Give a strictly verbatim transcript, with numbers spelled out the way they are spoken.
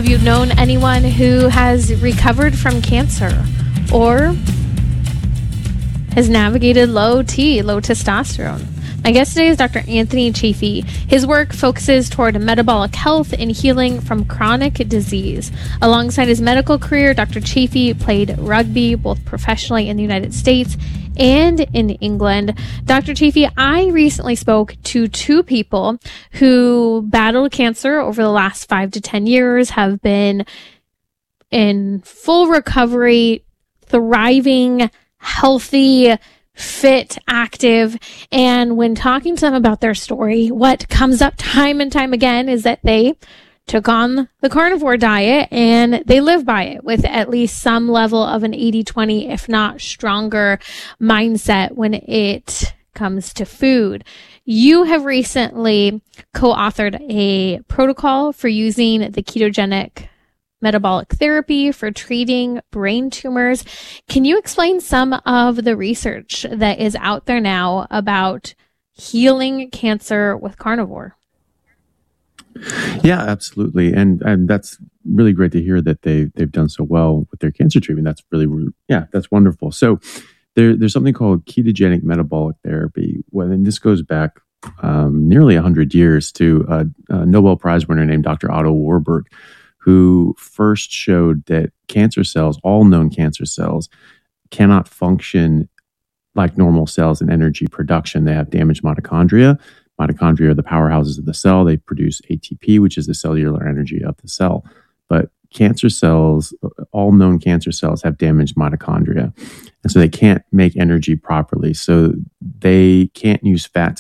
Have you known anyone who has recovered from cancer or has navigated low T, low testosterone? My guest today is Doctor Anthony Chaffee. His work focuses toward metabolic health and healing from chronic disease. Alongside his medical career, Doctor Chaffee played rugby both professionally in the United States and in England. Doctor Chaffee, I recently spoke to two people who battled cancer over the last five to ten years, have been in full recovery, thriving, healthy, fit, active. And when talking to them about their story, what comes up time and time again is that they took on the carnivore diet and they live by it with at least some level of an eighty twenty, if not stronger mindset when it comes to food. You have recently co-authored a protocol for using the ketogenic metabolic therapy for treating brain tumors. Can you explain some of the research that is out there now about healing cancer with carnivore? Yeah, absolutely. And and that's really great to hear that they, they've done so well with their cancer treatment. That's really, yeah, that's wonderful. So there, there's something called ketogenic metabolic therapy. Well, and this goes back um, nearly one hundred years to a, a Nobel Prize winner named Doctor Otto Warburg, who first showed that cancer cells, all known cancer cells, cannot function like normal cells in energy production. They have damaged mitochondria. Mitochondria are the powerhouses of the cell. They produce A T P, which is the cellular energy of the cell. But cancer cells, all known cancer cells, have damaged mitochondria. And so they can't make energy properly. So they can't use fat